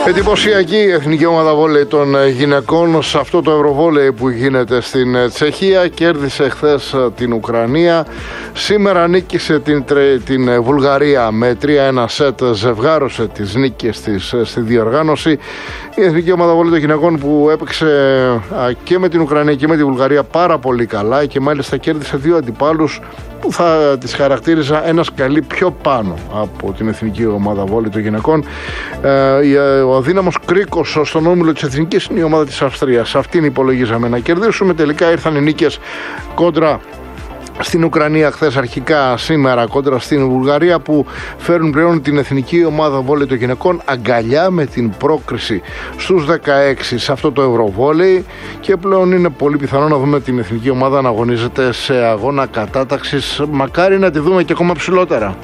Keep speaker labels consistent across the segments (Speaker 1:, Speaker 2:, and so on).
Speaker 1: Εντυπωσιακή εθνική ομάδα βόλεϊ των γυναικών σε αυτό το ευρωβόλεϊ που γίνεται στην Τσεχία. Κέρδισε χθες την Ουκρανία. Σήμερα νίκησε την Βουλγαρία με 3-1 σετ. Ζευγάρωσε τις νίκες της στη διοργάνωση. Η εθνική ομάδα βόλεϊ των γυναικών που έπαιξε και με την Ουκρανία και με τη Βουλγαρία πάρα πολύ καλά και μάλιστα κέρδισε δύο αντιπάλους που θα τις χαρακτήριζα ένα σκαλί πιο πάνω από την εθνική ομάδα βόλεϊ των γυναικών. Ο αδύναμος κρίκος στον όμιλο της εθνικής είναι η ομάδα της Αυστρίας. Αυτήν υπολογίζαμε να κερδίσουμε. Τελικά ήρθαν οι νίκες κόντρα στην Ουκρανία χθες, αρχικά σήμερα κόντρα στην Βουλγαρία, που φέρουν πλέον την εθνική ομάδα βόλεϊ των γυναικών αγκαλιά με την πρόκριση στους 16 σε αυτό το ευρωβόλεϊ και πλέον είναι πολύ πιθανό να δούμε την εθνική ομάδα να αγωνίζεται σε αγώνα κατάταξης. Μακάρι να τη δούμε και ακόμα ψηλότερα.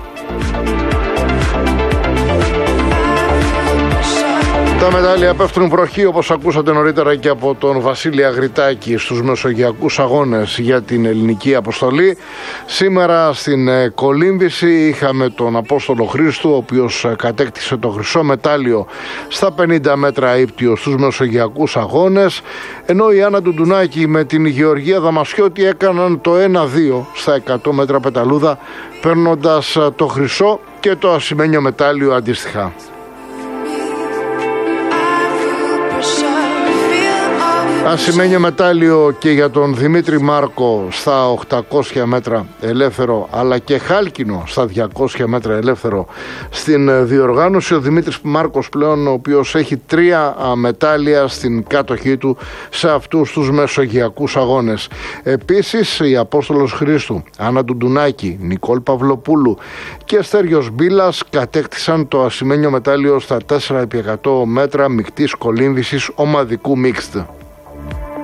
Speaker 1: Τα μετάλλια πέφτουν βροχή, όπως ακούσατε νωρίτερα και από τον Βασίλη Αγριτάκη, στους μεσογειακούς αγώνες για την ελληνική αποστολή. Σήμερα στην κολύμβηση είχαμε τον Απόστολο Χρήστου, ο οποίος κατέκτησε το χρυσό μετάλλιο στα 50 μέτρα ύπτιο στους μεσογειακούς αγώνες, ενώ η Άννα Ντουντουνάκη με την Γεωργία Δαμασιώτη έκαναν το 1-2 στα 100 μέτρα πεταλούδα, παίρνοντας το χρυσό και το ασημένιο μετάλλιο αντίστοιχα. Ασημένιο μετάλλιο και για τον Δημήτρη Μάρκο στα 800 μέτρα ελεύθερο, αλλά και χάλκινο στα 200 μέτρα ελεύθερο στην διοργάνωση. Ο Δημήτρης Μάρκος πλέον, ο οποίος έχει 3 μετάλλια στην κάτοχή του σε αυτούς τους μεσογειακούς αγώνες. Επίσης η Απόστολος Χρήστου, Άννα Ντουντουνάκη, Νικόλ Παυλοπούλου και Στέργιος Μπίλας κατέκτησαν το ασημένιο μετάλλιο στα 4x100 μέτρα μεικτής κολύμβησης ομαδικού μίξτ.